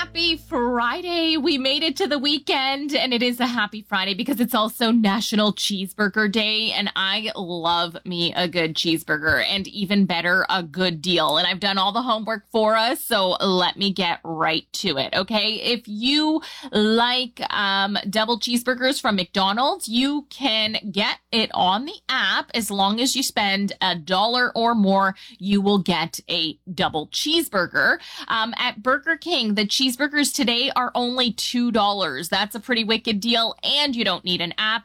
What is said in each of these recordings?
Happy Friday. We made it to the weekend, and it is a happy Friday because it's also National Cheeseburger Day, and I love me a good cheeseburger, and even better, a good deal. And I've done all the homework for us, so let me get right to it, okay? If you like double cheeseburgers from McDonald's, you can get it on the app. As long as you spend $1 or more, you will get a double cheeseburger. At Burger King, the cheeseburgers today are only $2. That's a pretty wicked deal, and you don't need an app.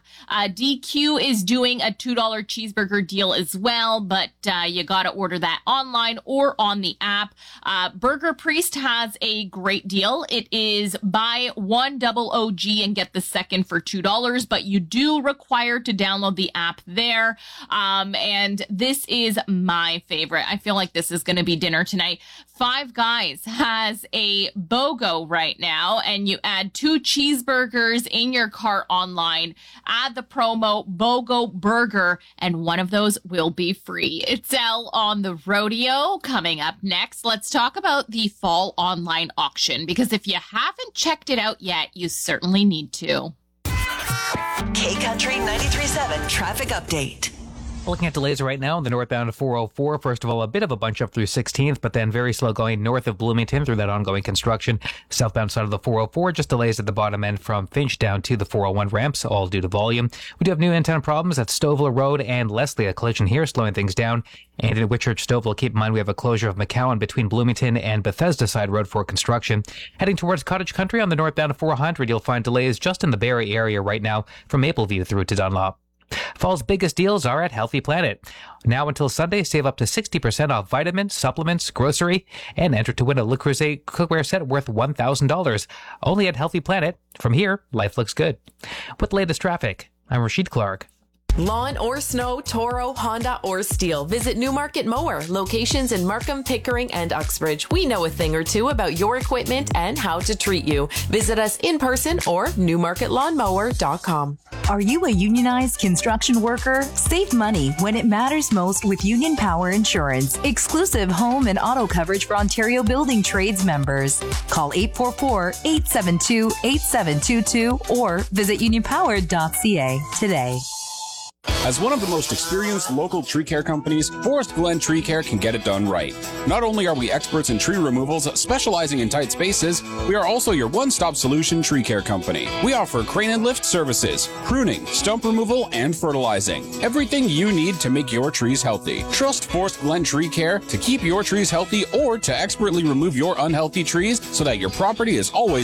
DQ is doing a $2 cheeseburger deal as well, but you got to order that online or on the app. Burger Priest has a great deal. It is buy one double OG and get the second for $2, but you do require to download the app there. And this is my favorite. I feel like this is going to be dinner tonight. Five Guys has a BOGO right now, and you add 2 cheeseburgers in your cart online, add the promo BOGO Burger, and one of those will be free. It's Elle on the rodeo. Coming up next, let's talk about the fall online auction, because if you haven't checked it out yet, you certainly need to. K-Country 93.7 Traffic Update. Looking at delays right now on the northbound 404. First of all, a bit of a bunch up through 16th, but then very slow going north of Bloomington through that ongoing construction. Southbound side of the 404, just delays at the bottom end from Finch down to the 401 ramps, all due to volume. We do have new in-town problems at Stovall Road and Leslie, a collision here, slowing things down. And in Whitchurch Stovall, keep in mind we have a closure of McCowan between Bloomington and Bethesda side road for construction. Heading towards Cottage Country on the northbound 400, you'll find delays just in the Barrie area right now from Mapleview through to Dunlop. Fall's biggest deals are at Healthy Planet. Now until Sunday, save up to 60% off vitamins, supplements, grocery, and enter to win a Le Creuset cookware set worth $1,000. Only at Healthy Planet. From here, life looks good. With the latest traffic, I'm Rashid Clark. Lawn or snow, Toro, Honda, or Steel. Visit Newmarket Mower. Locations in Markham, Pickering, and Uxbridge. We know a thing or two about your equipment and how to treat you. Visit us in person or newmarketlawnmower.com. Are you a unionized construction worker? Save money when it matters most with Union Power Insurance. Exclusive home and auto coverage for Ontario Building Trades members. Call 844-872-8722 or visit unionpower.ca today. As one of the most experienced local tree care companies, Forest Glen Tree Care can get it done right. Not only are we experts in tree removals, specializing in tight spaces, we are also your one-stop solution tree care company. We offer crane and lift services, pruning, stump removal, and fertilizing. Everything you need to make your trees healthy. Trust Forest Glen Tree Care to keep your trees healthy or to expertly remove your unhealthy trees so that your property is always